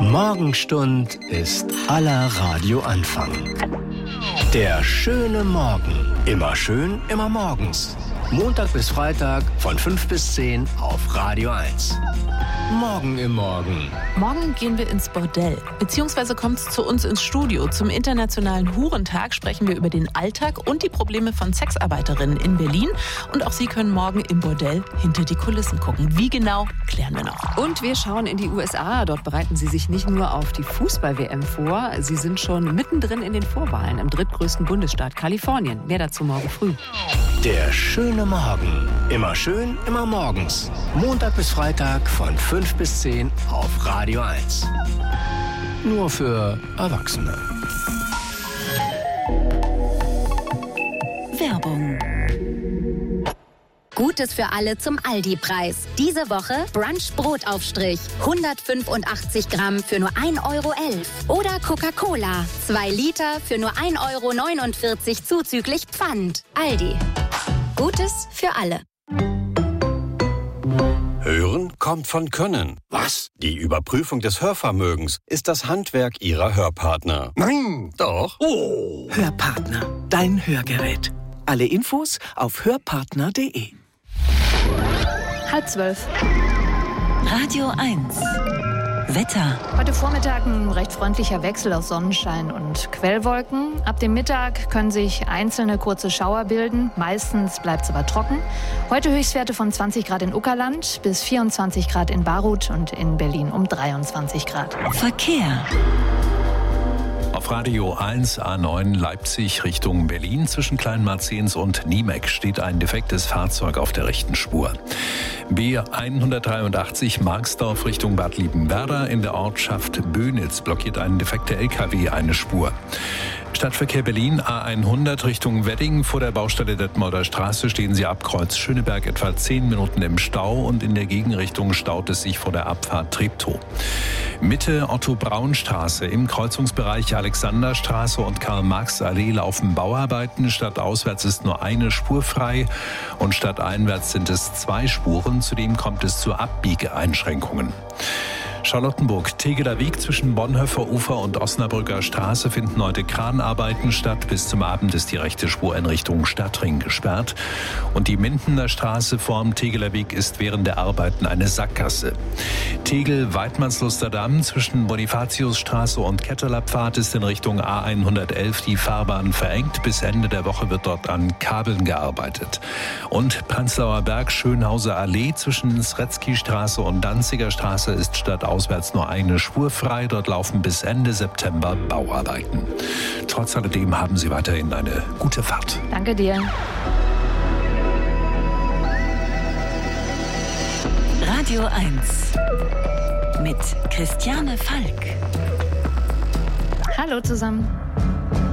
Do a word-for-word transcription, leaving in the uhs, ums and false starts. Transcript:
Morgenstund ist aller Radioanfang. Der schöne Morgen. Immer schön, immer morgens. Montag bis Freitag von fünf bis zehn auf Radio eins. Morgen im Morgen. Morgen gehen wir ins Bordell, beziehungsweise kommt es zu uns ins Studio. Zum Internationalen Hurentag sprechen wir über den Alltag und die Probleme von Sexarbeiterinnen in Berlin. Und auch Sie können morgen im Bordell hinter die Kulissen gucken. Wie genau, klären wir noch. Und wir schauen in die U S A. Dort bereiten sie sich nicht nur auf die Fußball-W M vor, sie sind schon mittendrin in den Vorwahlen im drittgrößten Bundesstaat Kalifornien. Mehr dazu morgen früh. Der schöne Morgen. Immer schön, immer morgens. Montag bis Freitag von fünf bis zehn auf Radio eins. Nur für Erwachsene. Werbung. Gutes für alle zum Aldi-Preis. Diese Woche Brunch-Brotaufstrich. hundertfünfundachtzig Gramm für nur ein Euro elf. Oder Coca-Cola. zwei Liter für nur ein Euro neunundvierzig zuzüglich Pfand. Aldi. Gutes für alle. Hören kommt von Können. Was? Die Überprüfung des Hörvermögens ist das Handwerk Ihrer Hörpartner. Nein! Doch. Oh! Hörpartner, dein Hörgerät. Alle Infos auf hörpartner punkt de. Halb zwölf. Radio eins. Wetter. Heute Vormittag ein recht freundlicher Wechsel aus Sonnenschein und Quellwolken. Ab dem Mittag können sich einzelne kurze Schauer bilden. Meistens bleibt es aber trocken. Heute Höchstwerte von zwanzig Grad in Uckerland bis vierundzwanzig Grad in Barut und in Berlin um dreiundzwanzig Grad. Verkehr. Auf Radio eins A neun Leipzig Richtung Berlin zwischen Kleinmarzens und Niemek steht ein defektes Fahrzeug auf der rechten Spur. B hundertdreiundachtzig Marxdorf Richtung Bad Liebenwerda in der Ortschaft Bönitz blockiert ein defekter L K W eine Spur. Stadtverkehr Berlin A hundert Richtung Wedding. Vor der Baustelle Detmolder Straße stehen Sie ab Kreuz Schöneberg etwa zehn Minuten im Stau und in der Gegenrichtung staut es sich vor der Abfahrt Treptow. Mitte Otto-Braun-Straße im Kreuzungsbereich Alexanderstraße und Karl-Marx-Allee laufen Bauarbeiten. Stadtauswärts ist nur eine Spur frei und stadteinwärts sind es zwei Spuren. Zudem kommt es zu Abbiegeeinschränkungen. Charlottenburg, Tegeler Weg zwischen Bonhoeffer Ufer und Osnabrücker Straße finden heute Kranarbeiten statt. Bis zum Abend ist die rechte Spur in Richtung Stadtring gesperrt. Und die Mindener Straße vorm Tegeler Weg ist während der Arbeiten eine Sackgasse. Tegel-Weidmannslusterdamm zwischen Bonifatiusstraße und Ketteler Pfad ist in Richtung A hundertelf die Fahrbahn verengt. Bis Ende der Woche wird dort an Kabeln gearbeitet. Und Prenzlauer Berg, Schönhauser Allee zwischen Sretzky-Straße und Danziger Straße ist statt auswärts nur eine Spur frei. Dort laufen bis Ende September Bauarbeiten. Trotz alledem haben Sie weiterhin eine gute Fahrt. Danke dir. Radio eins mit Christiane Falk. Hallo zusammen.